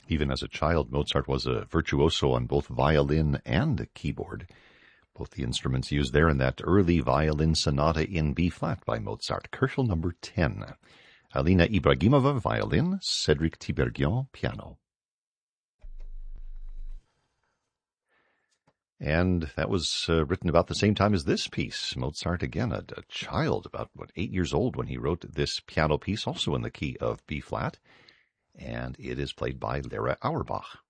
Even as a child, Mozart was a virtuoso on both violin and keyboard. Both the instruments used there in that early violin sonata in B-flat by Mozart, Koelschel number 10. Alina Ibragimova, violin, Cédric Tiberghien, piano. And that was written about the same time as this piece. Mozart, again, a child, about 8 years old when he wrote this piano piece, also in the key of B-flat. And it is played by Lara Auerbach.